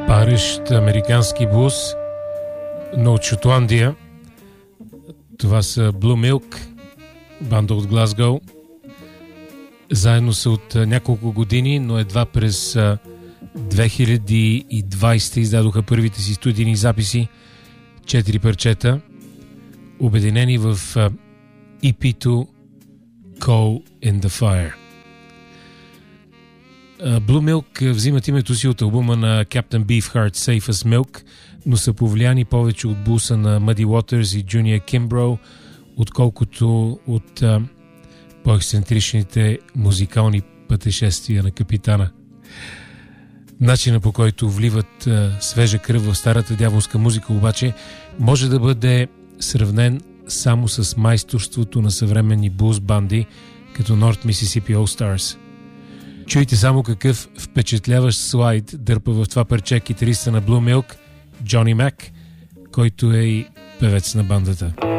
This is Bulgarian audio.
Парещ американски блуз, но от Шотландия. Това са Blue Milk, банда от Глазгоу. Заедно са от няколко години, но едва през 2020 издадоха първите си студийни записи, 4 парчета, обединени в EP-то Coal in the Fire. Blue Milk взимат името си от албума на Captain Beefheart Safe as Milk, но са повлияни повече от блуса на Muddy Waters и Junior Kimbrough, отколкото от по-ексцентричните музикални пътешествия на капитана. Начина, по който вливат свежа кръв в старата дяволска музика, обаче може да бъде сравнен само с майсторството на съвременни блуз банди като North Mississippi All Stars. Чуйте само какъв впечатляващ слайд дърпа в това парче китариста на Blue Milk, Джони Мак, който е и певец на бандата.